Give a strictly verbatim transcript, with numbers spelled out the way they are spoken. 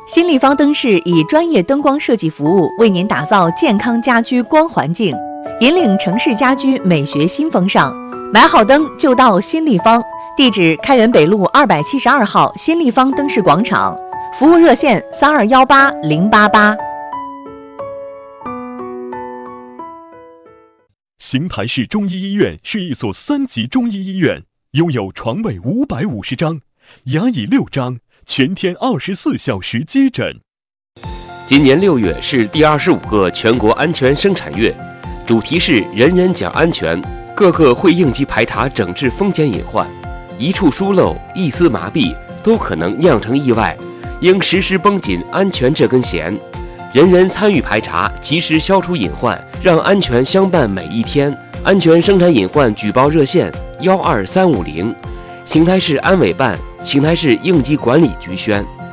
新立方灯饰以专业灯光设计服务，为您打造健康家居光环境，引领城市家居美学新风尚。买好灯就到新立方，地址开元北路二百七十二号新立方灯饰广场，服务热线三二幺八零八八。 邢台市中医医院是一所三级中医医院，拥有床位五百五十张，牙椅六张，全天二十四小时接诊。 今年六月是第二十五个全国安全生产月，主题是人人讲安全，各个会应急排查整治风险隐患，一处疏漏、一丝麻痹都可能酿成意外，应时时绷紧安全这根弦。人人参与排查，及时消除隐患，让安全相伴每一天。安全生产隐患举报热线幺二三五零，邢台市安委办、邢台市应急管理局宣。